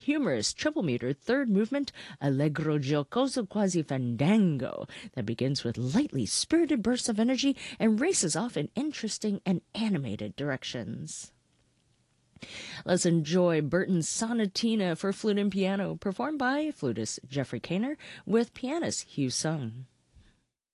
humorous triple meter third movement, allegro giocoso quasi fandango, that begins with lightly spirited bursts of energy and races off in interesting and animated directions. Let's enjoy Burton's Sonatina for flute and piano, performed by flutist Jeffrey Kaner with pianist Hugh Sung.